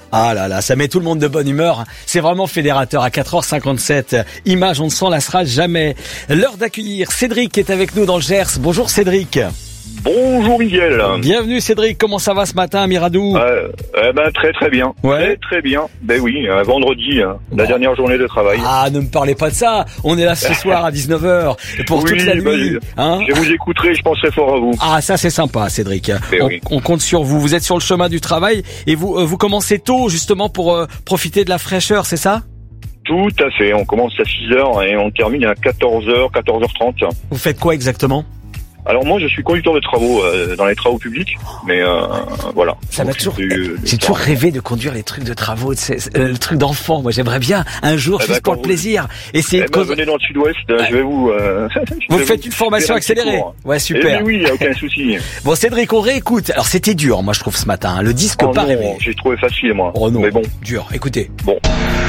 Ah là là, ça met tout le monde de bonne humeur. C'est vraiment fédérateur à 4h57. Image, on ne s'en lassera jamais. L'heure d'accueillir Cédric qui est avec nous dans le Gers. Bonjour Cédric. Bonjour Miguel. Bienvenue Cédric, comment ça va ce matin à Miradou? Très bien. Ouais. Très bien. Ben oui, vendredi, la dernière journée de travail. Ah, ne me parlez pas de ça. On est là ce soir à 19h pour toute la nuit. Je vous écouterai, je penserai fort à vous. Ah, ça c'est sympa Cédric. Oui. On compte sur vous. Vous êtes sur le chemin du travail et vous commencez tôt justement pour profiter de la fraîcheur, c'est ça? Tout à fait. On commence à 6h et on termine à 14h, 14h30. Vous faites quoi exactement? Alors moi je suis conducteur de travaux dans les travaux publics, mais voilà. Ça m'a toujours, j'ai toujours rêvé de conduire les trucs de travaux, le truc d'enfant. Moi j'aimerais bien un jour juste pour le plaisir. Essayer de venez dans le sud-ouest, je vais vous. Vous faites une formation accélérée. Ouais, super. Oui, y a aucun souci. Bon Cédric, on réécoute. Alors c'était dur, moi je trouve ce matin. Le disque pas rêvé. J'ai trouvé facile moi. Oh non. Mais bon. Dur. Écoutez. Bon.